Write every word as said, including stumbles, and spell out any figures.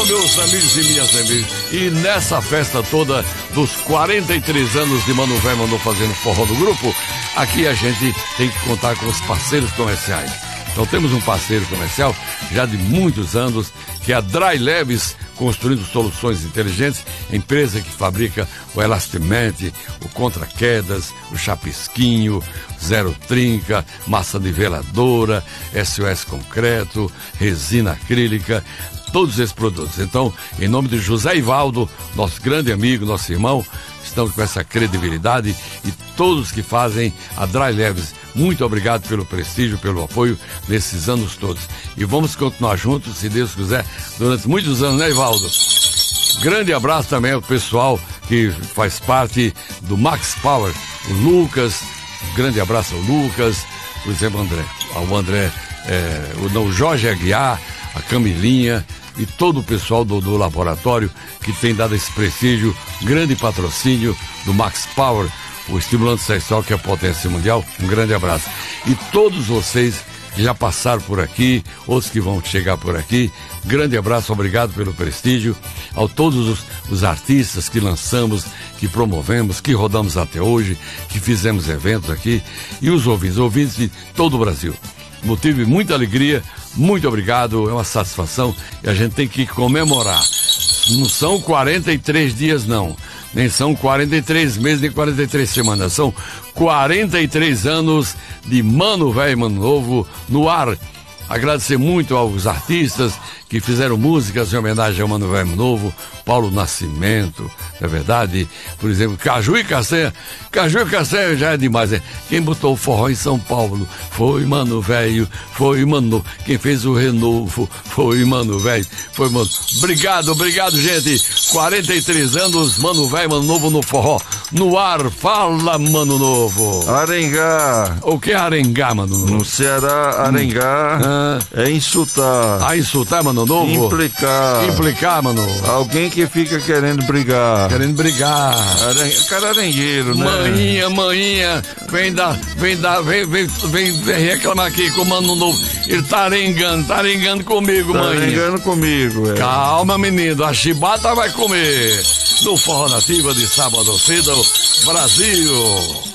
meus amigos e minhas amigas. E nessa festa toda dos quarenta e três anos de Mano Velho Mano fazendo forró do grupo, aqui a gente tem que contar com os parceiros comerciais. Então temos um parceiro comercial já de muitos anos, que é a Dry Leves, construindo soluções inteligentes, empresa que fabrica o Elastimente, o Contra-Quedas, o Chapisquinho, Zero Trinca, massa niveladora, S O S Concreto, resina acrílica, todos esses produtos. Então, em nome de José Ivaldo, nosso grande amigo, nosso irmão, estamos com essa credibilidade e todos que fazem a Dry Leves, muito obrigado pelo prestígio, pelo apoio nesses anos todos. E vamos continuar juntos, se Deus quiser, durante muitos anos, né, Ivaldo? Grande abraço também ao pessoal que faz parte do Max Power, o Lucas, um grande abraço ao Lucas, por exemplo, André, ao André, é, o, não, o Jorge Aguiar, a Camilinha e todo o pessoal do, do laboratório que tem dado esse prestígio, grande patrocínio do Max Power, o estimulante sexual que é a potência mundial. Um grande abraço. E todos vocês que já passaram por aqui, outros que vão chegar por aqui, grande abraço, obrigado pelo prestígio. A todos os, os artistas que lançamos, que promovemos, que rodamos até hoje, que fizemos eventos aqui, e os ouvintes, ouvintes de todo o Brasil. Motivo de muita alegria, muito obrigado, é uma satisfação e a gente tem que comemorar. Não são quarenta e três dias não, nem são quarenta e três meses, nem quarenta e três semanas, são quarenta e três anos de Mano Velho Mano Novo no ar. Agradecer muito aos artistas que fizeram músicas em homenagem ao Mano Velho Mano Novo, Paulo Nascimento, na verdade, por exemplo, Caju e Castanha. Caju e Castanha já é demais, né? Quem botou o forró em São Paulo foi Mano Velho, foi Mano. Quem fez o renovo foi Mano Velho, foi Mano. Obrigado, obrigado, gente. quarenta e três anos, Mano Velho Mano Novo no forró. No ar, fala, Mano Novo. Arengá. O que é arengá, Mano Novo? No Ceará, arengá hum. ah. é insultar. Ah, insultar, Mano Novo? Implicar. Implicar, Mano. Alguém que fica querendo brigar. Querendo brigar. Aren... Cara arengueiro, né? Maninha, maninha, vem dar, vem dar, vem, vem, vem, vem reclamar aqui com o Mano Novo. Ele tá arengando, tá arengando comigo, tá maninha. Tá arengando comigo, é. Calma, menino, a chibata vai comer. No Forró Nativa de sábado cedo, Brasil.